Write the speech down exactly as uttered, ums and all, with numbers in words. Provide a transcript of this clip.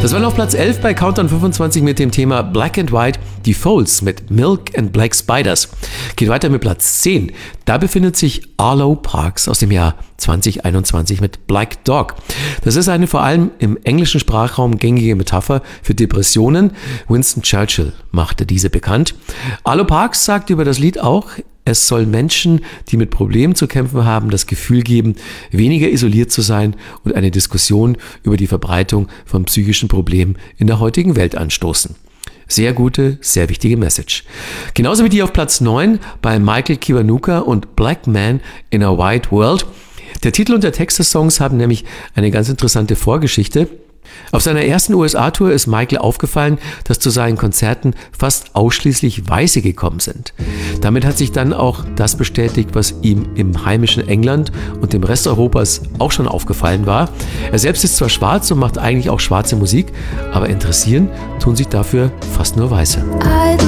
Das war auf Platz elf bei Countdown fünfundzwanzig mit dem Thema Black and White, die Folds mit Milk and Black Spiders. Geht weiter mit Platz zehn. Da befindet sich Arlo Parks aus dem Jahr zwanzig einundzwanzig mit Black Dog. Das ist eine vor allem im englischen Sprachraum gängige Metapher für Depressionen. Winston Churchill machte diese bekannt. Arlo Parks sagt über das Lied auch, es soll Menschen, die mit Problemen zu kämpfen haben, das Gefühl geben, weniger isoliert zu sein und eine Diskussion über die Verbreitung von psychischen Problemen in der heutigen Welt anstoßen. Sehr gute, sehr wichtige Message. Genauso wie die auf Platz neun bei Michael Kiwanuka und Black Man in a White World. Der Titel und der Text des Songs haben nämlich eine ganz interessante Vorgeschichte. Auf seiner ersten U S A-Tour ist Michael aufgefallen, dass zu seinen Konzerten fast ausschließlich Weiße gekommen sind. Damit hat sich dann auch das bestätigt, was ihm im heimischen England und dem Rest Europas auch schon aufgefallen war. Er selbst ist zwar schwarz und macht eigentlich auch schwarze Musik, aber interessieren tun sich dafür fast nur Weiße.